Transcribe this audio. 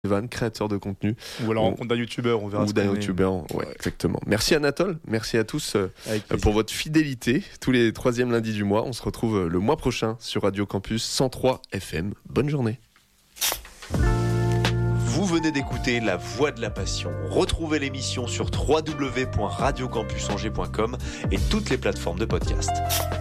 Van, créateur de contenu. Ou à la rencontre d'un youtubeur, on verra. Ou d'un youtubeur, ouais, exactement. Merci Anatole, merci à tous pour votre fidélité. Tous les 3e lundis du mois, on se retrouve le mois prochain sur Radio Campus 103 FM. Bonne journée. Vous venez d'écouter La Voix de la Passion. Retrouvez l'émission sur www.radiocampusangers.com et toutes les plateformes de podcast.